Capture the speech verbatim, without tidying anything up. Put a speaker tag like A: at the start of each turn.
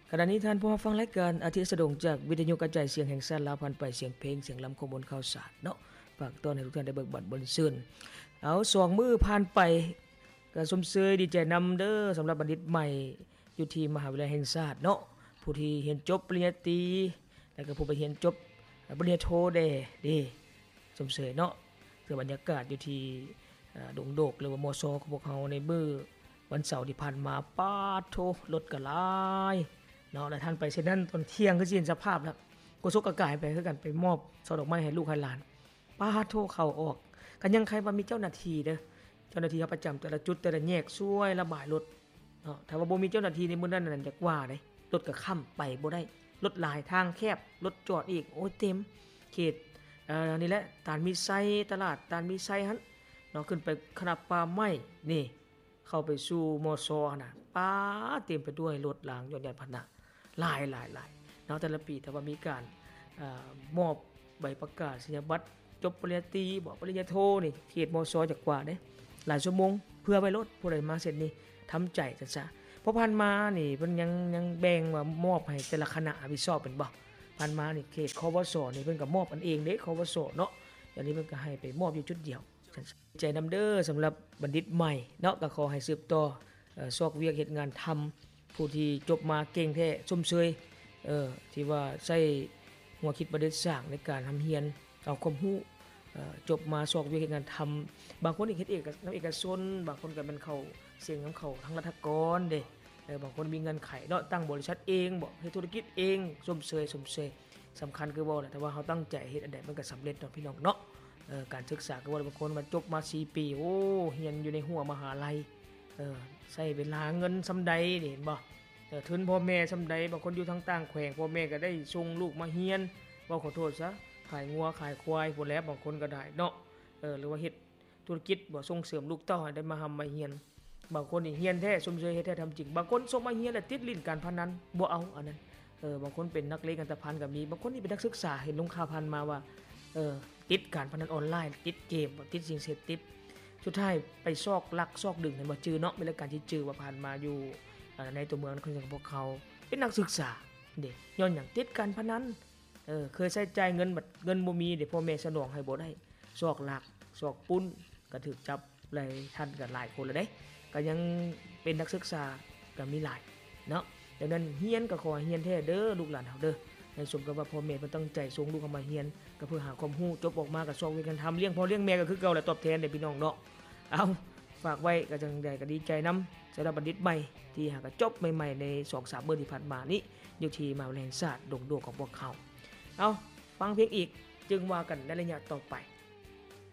A: ขณะนี้ท่านผู้ฟังรายการอาทิตย์สะดงจากวิทยุกระจายเสียงแห่งชาติลาวพันไปเสียงเพลงเสียงลำข้อมูลข่าวสารเนาะฝากต้อนให้ทุกท่านได้เบิกบานบนซื่นเอาสองมื้อผ่านไปก็สมเสยดีใจนำเด้อสำหรับบัณฑิตใหม่อยู่ที่มหาวิทยาลัยแห่งชาติเนาะผู้ที่เรียนจบปริญญาตรีแล้วก็ผู้ไปเรียนจบปริญญาโทเด้ดีสมเสยเนาะคือบรรยากาศอยู่ที่ดงโดกหรือว่ามสของพวกเฮาในมื้อวันเสาร์ที่ผ่านมาปาดโทรถก็หลายเนาะแล้วท่านไปเช่นนั้นตอนเที่ยงก็สิเห็นสภาพแล้วก็สกกะกายไปคือกันไปมอบช่อดอกไม้ให้ลูกให้หลานปาดโทเข้าออกกันยังใครว่ามีเจ้าหน้าที่เด้อเจ้าหน้าที่เขาประจำแต่ละจุดแต่ละแยกช่วยระบายรถเนาะถ้าว่าบ่มีเจ้าหน้าที่ในมื้อนั้นนั่นจักว่าเด้รถก็ค้ำไปบ่ได้รถหลายทางแคบรถจอดอีกโอ้ยเต็มเขตเอ่อนี่แหละตานมีไซตลาดตานมีไซหั่นเนาะขึ้นไปคณะป่าไม้นี่เข้าไปสู่มสน่ะป้าเต็มไปด้วยรถรางยนต์ยานพาหนะหลายๆๆเนาะแต่ละปีแต่ว่ามีการเอ่อมอบใบประกาศนียบัตรจบปริญญาตรีบ่ปริญญาโทนี่เขตมสจักว่าเด้หลายชั่วโมงเพื่อไว้รถผู้ใดมาเสร็จนี่ทำใจซะซะเพราะผ่านมานี่เพิ่นยังยังแบ่งว่ามอบให้แต่ละคณะรับผิดชอบเป็นบ่ผ่านมานี่เขตควสนี่เพิ่นก็มอบอันเองเด้ควสเนาะอย่างนี้เพิ่นก็ให้ไปมอบอยู่จุดเดียวใจนำเด้อสำหรับบัณฑิตใหม่เนาะก็ขอให้สืบต่อเอ่อซอกเวียกเฮ็ดงานทำผู้ที่จบมาเก่งแท้สมเชยเอ่อที่ว่าใช้หัวคิดประดิษฐ์สร้างในการทำเรียนเอาความรู้เอ่อจบมาซอกเวียกเฮ็ดงานทำบางคนอีกเฮ็ดเอกนำเอกชนบางคนก็มันเข้าเสียงนํเขาทางรัฐกรเด้เออบางคนมีเงินไขเนาะตั้งบริษัทเองบ่เฮ็ดธุรกิจเองสมเชยสมเชยสำคัญคือบ่ล่ะแต่ว่าเฮาตั้งใจเฮ็ดอันใดมันก็สำเร็จเนาะพี่น้องเนาะเอ่อการศึกษาก็ว่าบางคนมาจบมาสี่ปีโอ้เรียนอยู่ในหัวมหาลัยเออใช้เวลาเงินส่าใดนี่เห็นบ่เออทุนพ่อแม่ส่าใดบางคนอยู่ทางต่างแขวงพ่อแม่ก็ได้ส่งลูกมาเรียนบ่ขอโทษซะขายงัวขายควายพุ่นแหละบางคนก็ได้เนาะเออหรือว่าเฮ็ดธุรกิจบ่ส่งเสริมลูกเต้าให้ได้มาหำมาเรียนบางคนนี่เรียนแท้สมเชยเฮ็ดแท้ทำจริงบางคนส่งมาเรียนแล้วติดลิ้นการพนันบ่เอาอันนั้นเออบางคนเป็นนักเลงอันตภัณฑ์ก็มีบางคนนี่เป็นนักศึกษาเห็นลงข่าวพันมาว่าเออติดการพนันออนไลน์ติดเกมติดสิ่งเสพติดสุดท้ายไปซอกลักซอกดึงให้บ่จื้อเนาะเป็นรายการที่จื้อว่าผ่านมาอยู่ในตัวเมืองของพวกเขาเป็นนักศึกษาเด้ย้อนหยังติดการพนันเออเคยใช้จ่ายเงินบัดเงินบ่มีเด้พ่อแม่สนองให้บ่ได้ซอกลักซอกปุ้นก็ถูกจับหลายท่านก็หลายคนแล้วเด้ก็ยังเป็นนักศึกษาก็มีหลายเนาะดังนั้นเรียนก็ขอให้เรียนแท้เด้อลูกหลานเฮาเด้อให้สมกับว่าพ่อแม่เพิ่นตั้งใจส่งลูกเข้ามาเรียนก็เพื่อหาความรู้จบออกมาก็ซอกเวียกันทำเลี้ยงพ่อเลี้ยงแม่ก็คือเก่าแหละตอบแทนเด้พี่น้องเนาะเอาฝากไว้ก็จังได๋ก็ดีใจนำสำหรับบัณฑิตใหม่ที่หาก็จบใหม่ๆใน สองสาม มื้อที่ผ่านมานี้อยู่ที่มหาวิทยาลัยแห่งชาติดงโดกของพวกเขาเอาฟังเพลงอีกจึงว่ากันในระยะต่อไป